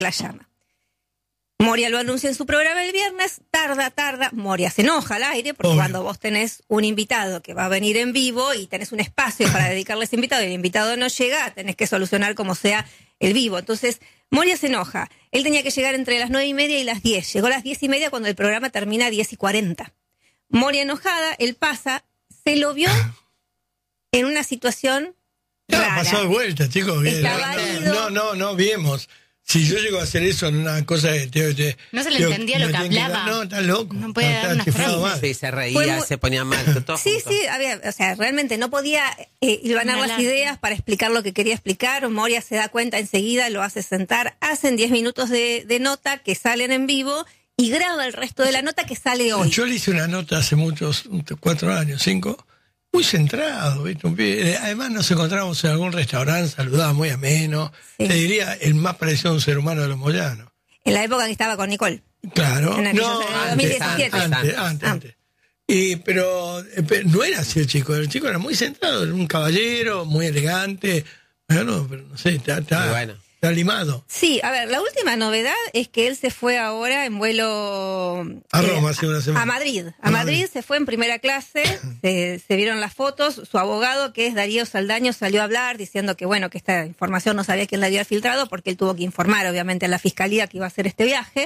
la llama. Moria lo anuncia en su programa el viernes, tarda, Moria se enoja al aire, porque cuando vos tenés un invitado que va a venir en vivo y tenés un espacio para dedicarle a ese invitado y el invitado no llega, tenés que solucionar como sea el vivo. Entonces, Moria se enoja. Él tenía que llegar entre las 9:30 y las 10. Llegó a las 10:30 cuando el programa termina a 10:40. Moria enojada, él pasa, se lo vio en una situación rara. Pasó de vuelta, chicos. No, vimos. Si yo llego a hacer eso en una cosa de... no se le entendía lo que hablaba. No, está loco. No podía dar una frase. Sí, se reía, se ponía mal. Sí, realmente no podía hilvanar las ideas para explicar lo que quería explicar. Moria se da cuenta enseguida, lo hace sentar. Hacen 10 minutos de nota que salen en vivo y graba el resto de la nota que sale hoy. Yo le hice una nota hace muchos, 4 años, 5... muy centrado, ¿viste? Además nos encontramos en algún restaurante, saludaba muy ameno. Sí. Te diría el más parecido a un ser humano de los Moyanos. En la época que estaba con Nicole. Claro. En antes, 2017. Antes. Pero no era así el chico era muy centrado, era un caballero, muy elegante. Bueno, pero no sé, está limado. Sí, a ver, la última novedad es que él se fue ahora en vuelo a Roma hace una semana. A Madrid. A Madrid se fue en primera clase, se vieron las fotos, su abogado, que es Darío Saldaño, salió a hablar diciendo que bueno, que esta información no sabía quién la había filtrado, porque él tuvo que informar obviamente a la fiscalía que iba a hacer este viaje.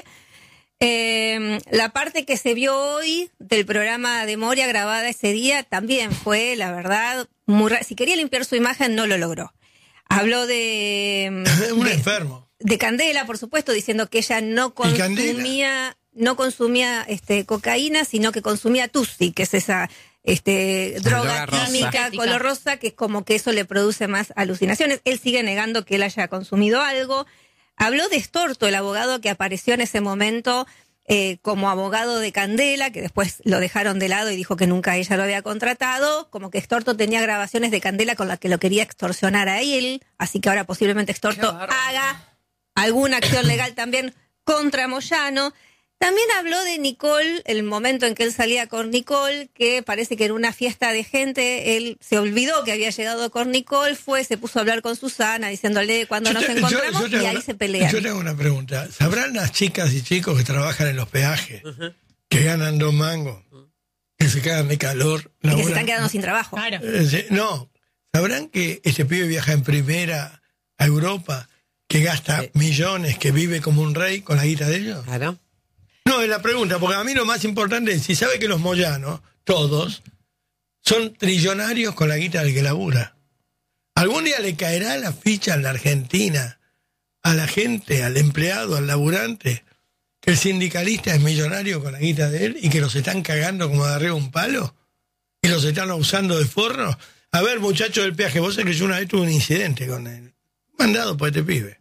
La parte que se vio hoy del programa de Moria grabada ese día también fue, la verdad, muy rara. Si quería limpiar su imagen no lo logró. Habló de un enfermo. De Candela, por supuesto, diciendo que ella no consumía cocaína, sino que consumía Tusi, que es esa droga química color rosa, que es como que eso le produce más alucinaciones. Él sigue negando que él haya consumido algo. Habló de Estorto, el abogado que apareció en ese momento como abogado de Candela, que después lo dejaron de lado y dijo que nunca ella lo había contratado, como que Estorto tenía grabaciones de Candela con las que lo quería extorsionar a él, así que ahora posiblemente Estorto haga alguna acción legal también contra Moyano. También habló de Nicole, el momento en que él salía con Nicole, que parece que en una fiesta de gente él se olvidó que había llegado con Nicole, se puso a hablar con Susana diciéndole cuándo nos encontramos y ahí se pelean. Yo tengo una pregunta. ¿Sabrán las chicas y chicos que trabajan en los peajes, que ganan 2 mangos, que se cagan de calor? Y que se están quedando sin trabajo. Claro. No, ¿sabrán que este pibe viaja en primera a Europa, que gasta millones, que vive como un rey con la guita de ellos? Claro. No, es la pregunta, porque a mí lo más importante es, si sabe que los moyanos, todos, son trillonarios con la guita del que labura. ¿Algún día le caerá la ficha en la Argentina a la gente, al empleado, al laburante, que el sindicalista es millonario con la guita de él y que los están cagando como de arriba un palo? ¿Y los están usando de forro? A ver, muchachos del peaje, vos sabés que yo una vez tuve un incidente con él, mandado por este pibe.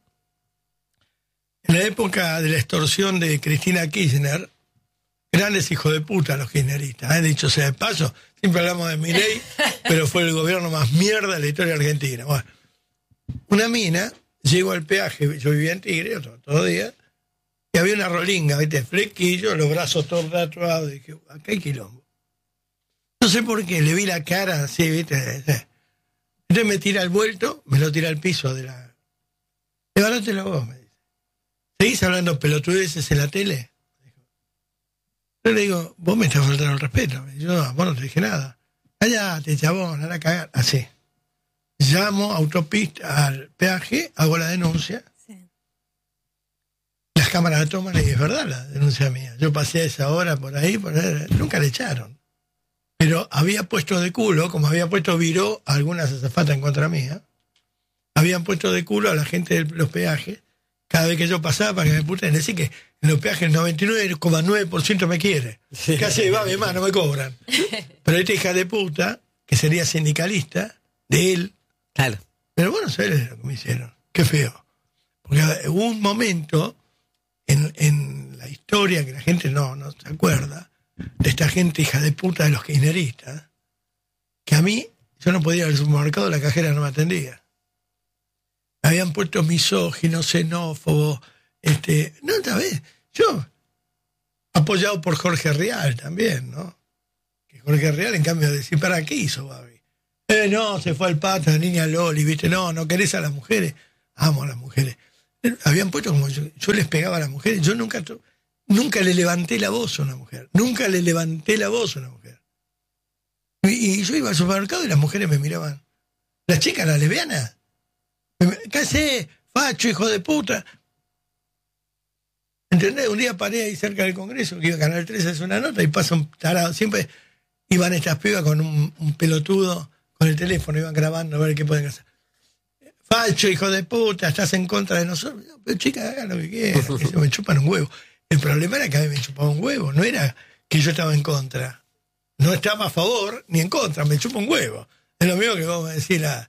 En la época de la extorsión de Cristina Kirchner, grandes hijos de puta los kirchneristas, dicho sea de paso, siempre hablamos de Milei, pero fue el gobierno más mierda de la historia argentina. Bueno, una mina llegó al peaje, yo vivía en Tigre, todo día, y había una rolinga, ¿viste? Flequillo, los brazos todos tatuados, dije, acá hay quilombo. No sé por qué, le vi la cara así, ¿viste? Entonces me tira el vuelto, me lo tira al piso de la... Levántatelo vos, me dice. ¿Seguís hablando pelotudeces en la tele? Yo le digo, vos me estás faltando el respeto. Yo, vos no te dije nada. Cállate, chabón, anda a cagar. Así. Llamo autopista al peaje, hago la denuncia. Sí. Las cámaras la toman y es verdad la denuncia mía. Yo pasé a esa hora por ahí, nunca le echaron. Pero había puesto de culo, como había puesto viró a algunas azafatas en contra mía, habían puesto de culo a la gente de los peajes. Cada vez que yo pasaba para que me puten, decir que en los peajes el 99,9% me quiere. Sí. Casi va, además no me cobran. Pero esta hija de puta, que sería sindicalista, de él. Claro. Pero bueno, ¿sabes lo que me hicieron? Qué feo. Porque hubo un momento en la historia que la gente no se acuerda, de esta gente hija de puta de los kirchneristas, que a mí, yo no podía ir al supermercado, la cajera no me atendía. Habían puesto misóginos, xenófobos, no, esta vez, yo, apoyado por Jorge Rial también, ¿no? Que Jorge Rial, en cambio, decir, ¿para qué hizo Babi? No, se fue al pato, la niña Loli, ¿viste? No querés a las mujeres. Amo a las mujeres. habían puesto como yo les pegaba a las mujeres. Yo nunca le levanté la voz a una mujer. Nunca le levanté la voz a una mujer. Y yo iba al supermercado y las mujeres me miraban. Las chicas, las lesbianas. ¿Qué hacés? Facho, hijo de puta. ¿Entendés? Un día paré ahí cerca del Congreso, que iba a Canal 13 a hacer una nota y pasa un tarado. Siempre iban estas pibas con un pelotudo con el teléfono, iban grabando a ver qué pueden hacer. Facho, hijo de puta, estás en contra de nosotros. No, pero chicas, hagan lo que quieran, que se me chupan un huevo. El problema era que a mí me chupaba un huevo, no era que yo estaba en contra. No estaba a favor ni en contra, me chupa un huevo. Es lo mismo que vamos a decir la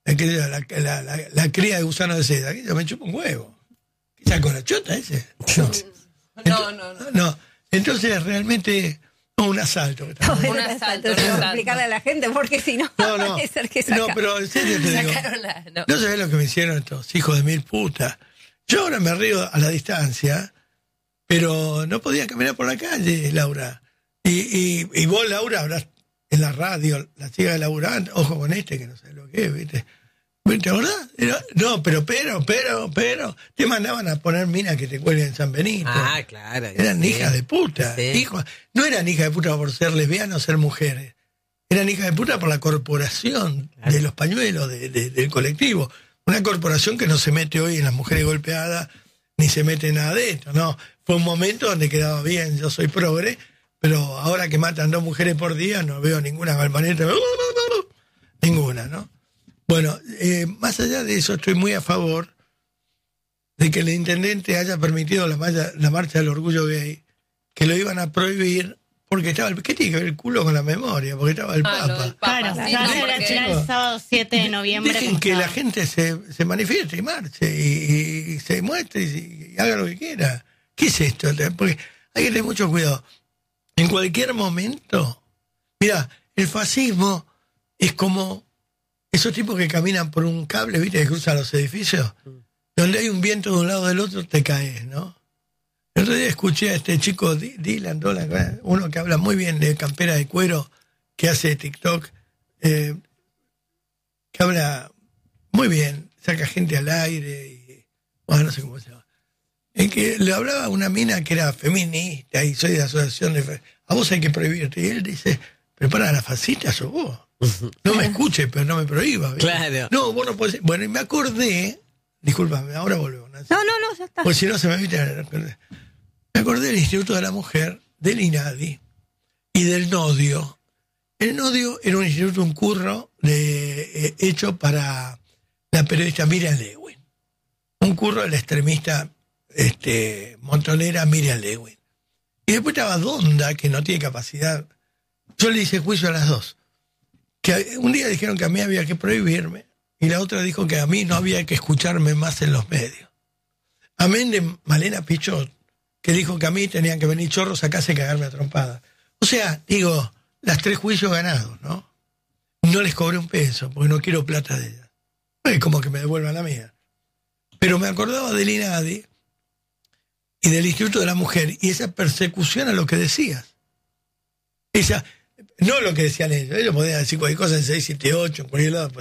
cría de gusano de seda, que me chupa un huevo. ¿Qué saco la chota ese? No. Entonces realmente un asalto. Un asalto. Explicarle a la gente porque si no puede ser que saca. No, pero en serio te digo. No sabés lo que me hicieron estos hijos de mil putas. Yo ahora me río a la distancia, pero no podía caminar por la calle, Laura. Y vos, Laura, habrás en la radio, la chica de laburante, ojo con este que no sé lo que es, ¿viste? ¿Te acordás? No, pero, te mandaban a poner minas que te cuelguen en San Benito. Ah, claro. Eran hijas de puta. Sí. No eran hijas de puta por ser lesbianas o ser mujeres. Eran hijas de puta por la corporación de los pañuelos, del colectivo. Una corporación que no se mete hoy en las mujeres golpeadas, ni se mete en nada de esto, ¿no? Fue un momento donde quedaba bien, yo soy progre, pero ahora que matan 2 mujeres por día, no veo ninguna galvaneta. Ninguna, ¿no? Bueno, más allá de eso, estoy muy a favor de que el intendente haya permitido la marcha del orgullo gay, que lo iban a prohibir porque estaba ¿qué tiene que ver el culo con la memoria? Porque estaba el Papa. Claro, será el sábado 7 de noviembre. Dejen que la gente se manifieste y marche y se muestre y haga lo que quiera. ¿Qué es esto? Porque hay que tener mucho cuidado. En cualquier momento, mira, el fascismo es como esos tipos que caminan por un cable, ¿viste? Que cruzan los edificios. Donde hay un viento de un lado del otro, te caes, ¿no? El otro día escuché a este chico, Dylan Dolan, uno que habla muy bien de campera de cuero, que hace TikTok, que habla muy bien, saca gente al aire, y, bueno, no sé cómo se llama. En que le hablaba a una mina que era feminista y soy de la asociación de... A vos hay que prohibirte. Y él dice, pero para la fascista sos vos. No me escuche, pero no me prohíba. ¿Ves? Claro. No, vos no podés... Bueno, y me acordé... Discúlpame, ahora volvemos. No, ya está. Pues si no se me evita... Me acordé del Instituto de la Mujer, del INADI y del NODIO. El NODIO era un instituto, un curro hecho para la periodista Miriam Lewin. Un curro de la extremista montonera Miriam Lewin. Y después estaba Donda, que no tiene capacidad. Yo le hice juicio a las dos. Que un día dijeron que a mí había que prohibirme y la otra dijo que a mí no había que escucharme más en los medios. Amén de Malena Pichot, que dijo que a mí tenían que venir chorros a casa y cagarme a trompada. O sea, digo, las 3 juicios ganados, ¿no? No les cobré un peso, porque no quiero plata de ellas. No es como que me devuelvan la mía. Pero me acordaba del INADI y del Instituto de la Mujer, y esa persecución a lo que decías. No lo que decían ellos podían decir cualquier cosa en 678, en cualquier lado.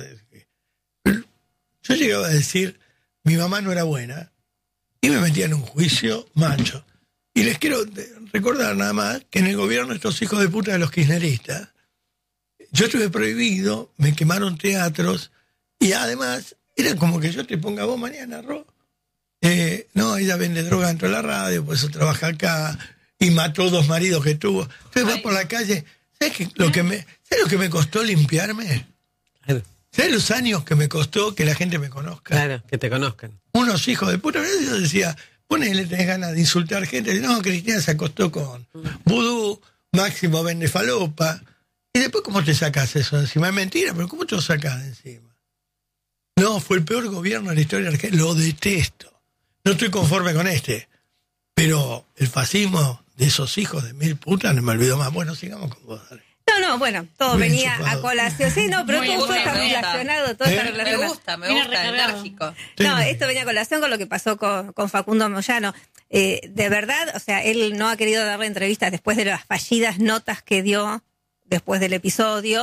Yo llegaba a decir, mi mamá no era buena, y me metía en un juicio macho. Y les quiero recordar nada más que en el gobierno estos hijos de puta de los kirchneristas, yo estuve prohibido, me quemaron teatros, y además era como que yo te ponga vos mañana, Ro. No, ella vende droga dentro de la radio, por eso trabaja acá, y mató 2 maridos que tuvo. Entonces va por la calle, ¿sabes lo que me costó limpiarme? Claro. ¿Sabes los años que me costó que la gente me conozca? Claro, que te conozcan. Unos hijos de puta, yo decía, ponele, tenés ganas de insultar gente, no, Cristina se acostó con vudú, Máximo vende falopa, y después ¿cómo te sacás eso encima? Es mentira, pero ¿cómo te lo sacás de encima? No, fue el peor gobierno de la historia argentina, lo detesto. No estoy conforme con pero el fascismo de esos hijos de mil putas no me olvido más. Bueno, sigamos con vos, dale. No, bueno, todo muy venía a colación. Sí, no, pero todo está relacionado. Todo está relacionado. Me gusta, enérgico. No, esto venía a colación con lo que pasó con Facundo Moyano. De verdad, o sea, él no ha querido darle entrevistas después de las fallidas notas que dio después del episodio.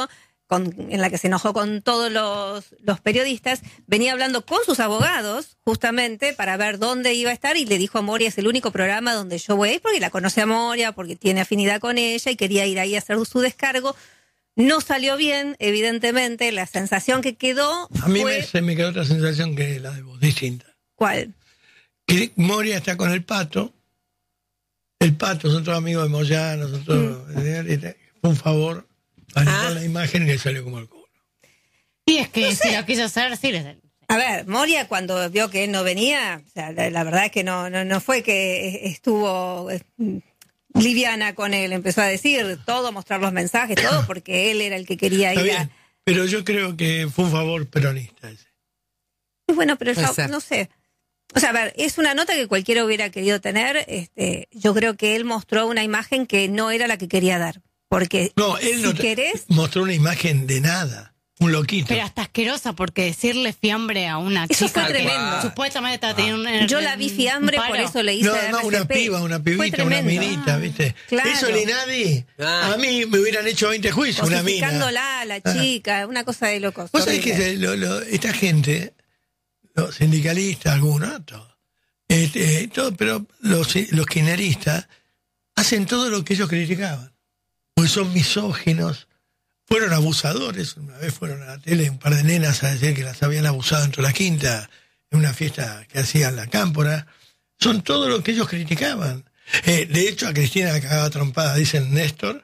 en la que se enojó con todos los periodistas, venía hablando con sus abogados, justamente, para ver dónde iba a estar, y le dijo a Moria, es el único programa donde yo voy a ir, porque la conoce a Moria, porque tiene afinidad con ella, y quería ir ahí a hacer su descargo. No salió bien, evidentemente, la sensación que quedó A mí fue... me quedó otra sensación que la de vos, distinta. ¿Cuál? Que Moria está con el Pato. El Pato, son todos amigos de Moyano, son todos... Fue un favor, para la imagen y le salió como el culo. Y es que si lo quiso hacer, sí les... A ver, Moria cuando vio que él no venía, o sea, la verdad es que no fue que estuvo liviana con él, empezó a decir todo, mostrar los mensajes, todo, porque él era el que quería ir a... Pero yo creo que fue un favor peronista ese. Bueno, pero no sé. O sea, a ver, es una nota que cualquiera hubiera querido tener. Yo creo que él mostró una imagen que no era la que quería dar. Porque él querés... mostró una imagen de nada. Un loquito. Pero hasta asquerosa, porque decirle fiambre a una chica fue tremendo. Supuestamente estaba teniendo yo la vi fiambre, por eso le hice además una piba, una pibita, una minita, ¿viste? Claro. Eso ni nadie. A mí me hubieran hecho 20 juicios, una mina. Cosificándola a la chica, una cosa de locos. Vos sabés que esta gente, los sindicalistas, algunos, todo, pero los kirchneristas hacen todo lo que ellos criticaban. Porque son misóginos. Fueron abusadores, una vez fueron a la tele un par de nenas a decir que las habían abusado dentro de la quinta, en una fiesta que hacían la Cámpora. Son todo lo que ellos criticaban. De hecho, a Cristina la cagaba trompada, dicen Néstor,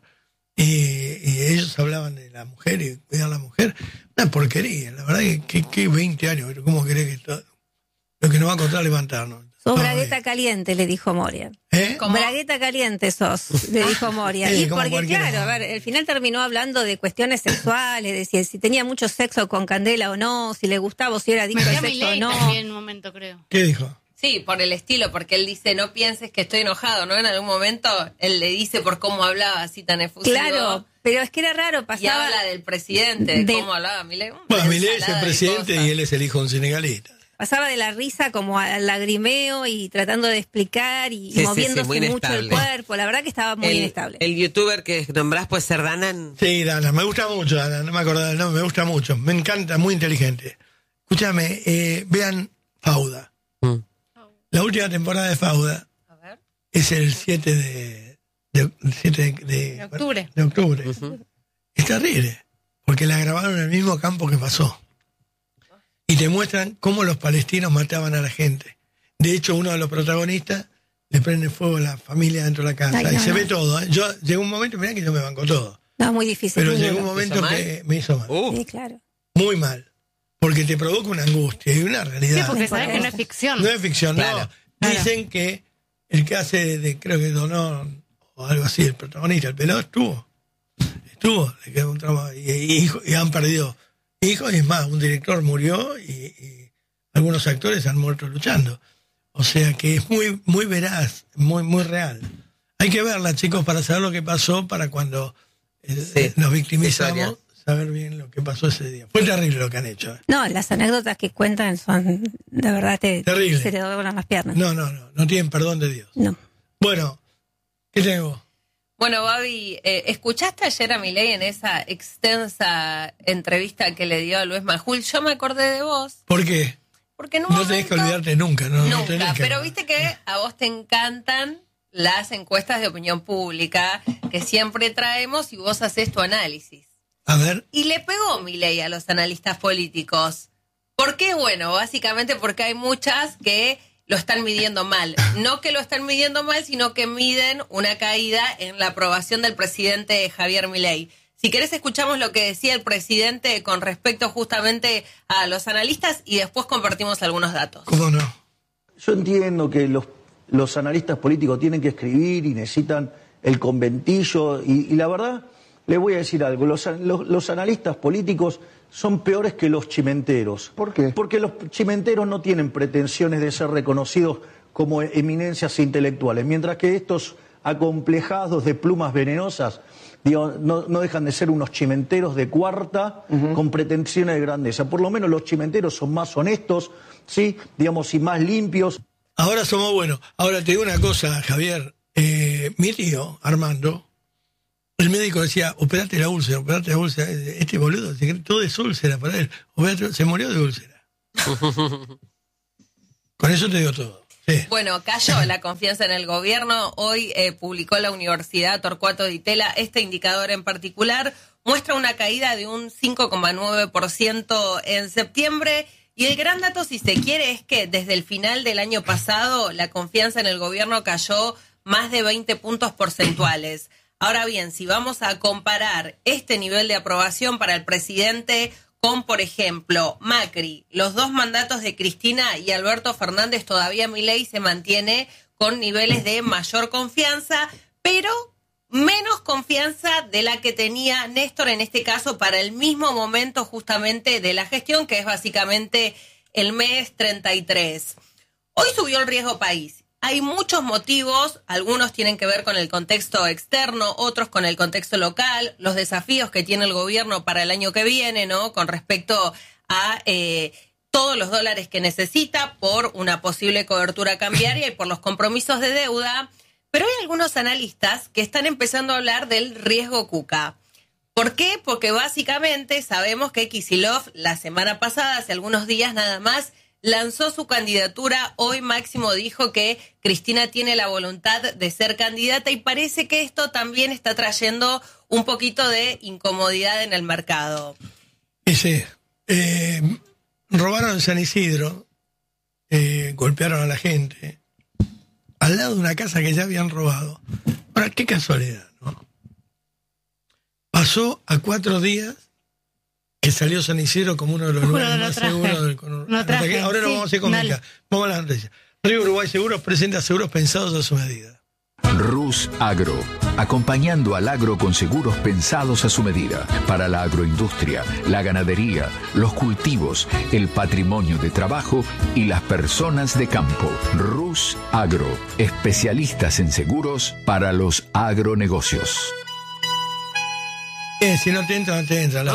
y ellos hablaban de la mujer y cuidar a la mujer. Una porquería, la verdad que 20 años, pero ¿cómo querés que todo lo que nos va a contar levantarnos? Sos bragueta caliente, le dijo Moria. Bragueta caliente sos, le dijo Moria. Y porque, claro, a ver, al final terminó hablando de cuestiones sexuales, de si tenía mucho sexo con Candela o no, si le gustaba o si era adicto al sexo o no. También en un momento, creo. ¿Qué dijo? Sí, por el estilo, porque él dice, no pienses que estoy enojado, ¿no? En algún momento él le dice por cómo hablaba así tan efusivo. Claro, pero es que era raro, pasaba... Y habla del presidente, de cómo hablaba Milei. Bueno, Milei es el presidente y él es el hijo de un senegalista. Pasaba de la risa como al lagrimeo y tratando de explicar y moviéndose mucho el cuerpo. La verdad que estaba muy inestable. El youtuber que nombrás puede ser Dana. Sí, Dana, me gusta mucho, Dana, no me acordaba del nombre, me gusta mucho. Me encanta, muy inteligente. Escúchame, vean Fauda. La última temporada de Fauda es el 7 de octubre. De octubre. Es terrible, porque la grabaron en el mismo campo que pasó. Y te muestran cómo los palestinos mataban a la gente. De hecho, uno de los protagonistas le prende fuego a la familia dentro de la casa. Se ve todo. Yo llegó un momento, mirá que yo me banco todo. No, muy difícil. Pero llegó un momento que me hizo mal. Sí, claro. Muy mal. Porque te provoca una angustia y una realidad. Sí, porque sabes que no es ficción. No es ficción, claro. No. Dicen que el que hace creo que donó o algo así, el protagonista, el pelado estuvo, le quedó un trauma y han perdido hijos, y es más, un director murió y algunos actores han muerto luchando. O sea que es muy, muy veraz, muy, muy real. Hay que verla, chicos, para saber lo que pasó, para cuando nos victimizamos, saber bien lo que pasó ese día. Fue terrible lo que han hecho. No, las anécdotas que cuentan son, de verdad, terrible. Se te doblan las piernas. No tienen perdón de Dios. No. Bueno, ¿qué tengo? Bueno, Babi, ¿escuchaste ayer a Milei en esa extensa entrevista que le dio a Luis Majul? Yo me acordé de vos. ¿Por qué? Porque en un no momento, tenés que olvidarte nunca, ¿no? Nunca, pero viste que a vos te encantan las encuestas de opinión pública que siempre traemos y vos haces tu análisis. A ver. Y le pegó Milei a los analistas políticos. ¿Por qué? Bueno, básicamente porque hay muchas que lo están midiendo mal. No que lo están midiendo mal, sino que miden una caída en la aprobación del presidente Javier Milei. Si querés, escuchamos lo que decía el presidente con respecto justamente a los analistas y después compartimos algunos datos. ¿Cómo no? Yo entiendo que los analistas políticos tienen que escribir y necesitan el conventillo y la verdad, les voy a decir algo, los analistas políticos son peores que los chimenteros. ¿Por qué? Porque los chimenteros no tienen pretensiones de ser reconocidos como eminencias intelectuales, mientras que estos acomplejados de plumas venenosas, digo, no dejan de ser unos chimenteros de cuarta con pretensiones de grandeza. Por lo menos los chimenteros son más honestos, ¿sí? Digamos, y más limpios. Ahora somos buenos. Ahora te digo una cosa, Javier. Mi tío, Armando, el médico decía, operate la úlcera. Este boludo, todo es úlcera para él. Se murió de úlcera. Con eso te digo todo. Sí. Bueno, cayó la confianza en el gobierno. Hoy publicó la Universidad Torcuato Di Tella. Este indicador en particular muestra una caída de un 5,9% en septiembre. Y el gran dato, si se quiere, es que desde el final del año pasado la confianza en el gobierno cayó más de 20 puntos porcentuales. Ahora bien, si vamos a comparar este nivel de aprobación para el presidente con, por ejemplo, Macri, los 2 mandatos de Cristina y Alberto Fernández, todavía Milei se mantiene con niveles de mayor confianza, pero menos confianza de la que tenía Néstor, en este caso, para el mismo momento justamente de la gestión, que es básicamente el mes 33. Hoy subió el riesgo país. Hay muchos motivos, algunos tienen que ver con el contexto externo, otros con el contexto local, los desafíos que tiene el gobierno para el año que viene, ¿no? Con respecto a todos los dólares que necesita por una posible cobertura cambiaria y por los compromisos de deuda. Pero hay algunos analistas que están empezando a hablar del riesgo Cuca. ¿Por qué? Porque básicamente sabemos que Kicillof la semana pasada, hace algunos días nada más, lanzó su candidatura. Hoy Máximo dijo que Cristina tiene la voluntad de ser candidata y parece que esto también está trayendo un poquito de incomodidad en el mercado. Sí, robaron en San Isidro, golpearon a la gente, al lado de una casa que ya habían robado. Ahora, qué casualidad, ¿no? Pasó a 4 días que salió San Isidro como uno de los lugares más seguros del conurbano. Ahora no vamos a hacer cómica. Vamos a la noticia. Río Uruguay Seguros presenta seguros pensados a su medida. Rus Agro, acompañando al agro con seguros pensados a su medida, para la agroindustria, la ganadería, los cultivos, el patrimonio de trabajo y las personas de campo. Rus Agro, especialistas en seguros para los agronegocios. Si no te entra, no te entra.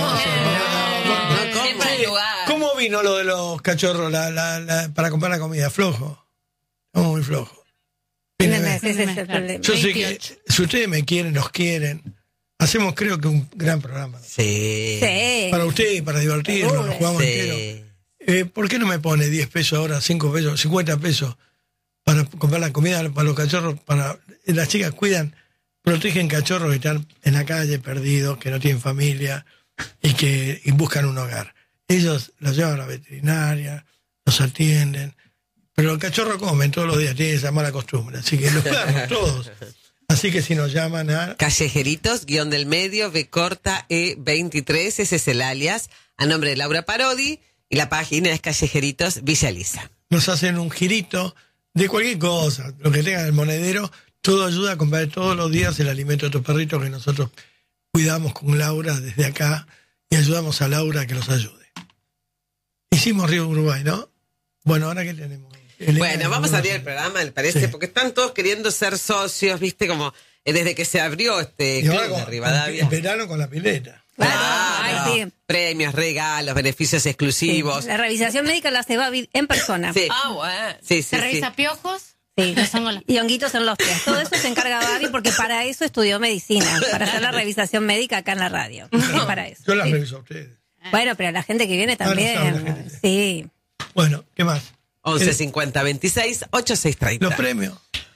¿Cómo vino lo de los cachorros para comprar la comida? Flojo. Estamos muy flojos. Ese es el problema. Yo sé que si ustedes me quieren, nos quieren, hacemos creo que un gran programa. Sí. Para ustedes, para divertirnos, nos jugamos entero. ¿Por qué no me pone 10 pesos ahora, 5 pesos, 50 pesos para comprar la comida para los cachorros? Las chicas cuidan, protegen cachorros que están en la calle, perdidos, que no tienen familia y buscan un hogar. Ellos los llevan a la veterinaria, los atienden. Pero el cachorro comen todos los días, tiene esa mala costumbre. Así que los perros, todos. Así que si nos llaman a... Callejeritos, _, B corta, E23, ese es el alias, a nombre de Laura Parodi, y la página es Callejeritos Villa Elisa. Nos hacen un girito de cualquier cosa, lo que tengan en el monedero, todo ayuda a comprar todos los días el alimento de estos perritos que nosotros cuidamos con Laura desde acá y ayudamos a Laura a que los ayude. Hicimos Río Uruguay, ¿no? Bueno, ¿ahora qué tenemos? Bueno, vamos a abrir el programa, ¿le parece? Sí. Porque están todos queriendo ser socios, ¿viste? Como desde que se abrió este club de Rivadavia. En verano con la pileta. Claro. Sí. Premios, regalos, beneficios exclusivos. Sí. La revisación médica la se va en persona. Sí. Bueno. Sí, ¿Se revisa piojos? Sí, y honguitos en los pies. Todo eso se encarga Babi porque para eso estudió medicina, para hacer la revisación médica acá en la radio. Es para eso. Yo las reviso a ustedes. Bueno, pero la gente que viene también. Sí. Bueno, ¿qué más? 11 50 26 86 30. Los premios.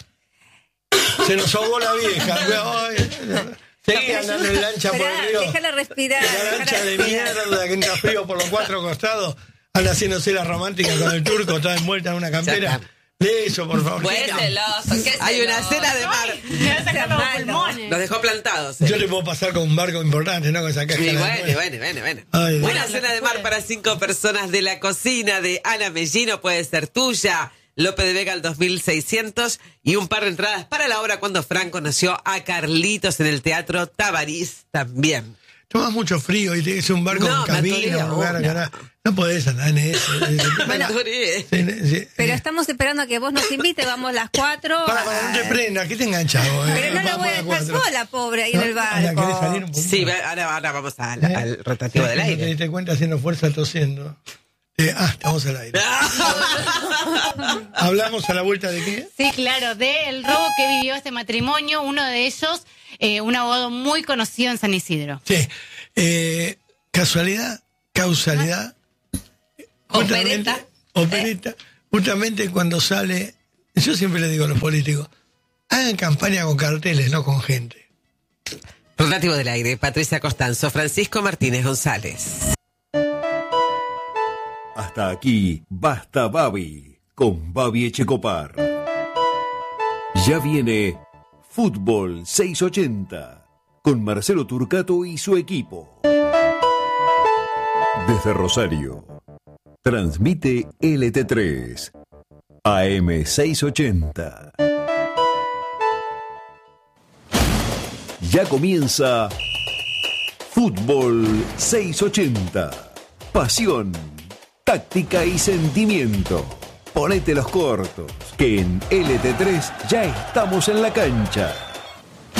Se nos ahogó la vieja. Seguí andando en lancha por el río. Déjala respirar. La lancha de mierda que entra frío por los 4 costados. Anda haciéndose la romántica con el turco, está envuelta en una campera. De eso, por favor. Bueno, hay una cena de mar. Los dejó plantados. Yo te puedo pasar con un barco importante, ¿no? Con esa caja. Sí, bueno. Una cena de mar para 5 personas de la cocina de Ana Mellino puede ser tuya. López de Vega al 2600 y un par de entradas para la obra Cuando Franco nació a Carlitos en el Teatro Tabarís también. Toma mucho frío y tienes un barco en cabina, no podés andar en eso. Bueno, pero estamos esperando a que vos nos invites, vamos las 4. Para, no te prendas, que te enganchas vos. Pero no la voy a dejar sola, pobre, ahí en el barco. ¿Querés salir un poquito? Sí, ahora vamos al rotativo del aire. ¿Te diste cuenta haciendo fuerza tosiendo? Estamos al aire. ¿Hablamos a la vuelta de qué? Sí, claro, del robo que vivió este matrimonio, uno de ellos, un abogado muy conocido en San Isidro. Sí. ¿Casualidad? ¿Causalidad? Opereta. Justamente cuando sale, yo siempre le digo a los políticos, hagan campaña con carteles, no con gente. Rotativo del aire, Patricia Costanzo, Francisco Martínez González. Hasta aquí, Basta Babi, con Babi Echecopar. Ya viene Fútbol 680, con Marcelo Turcato y su equipo. Desde Rosario, transmite LT3, AM 680. Ya comienza Fútbol 680. Pasión, táctica y sentimiento. Ponete los cortos, que en LT3 ya estamos en la cancha.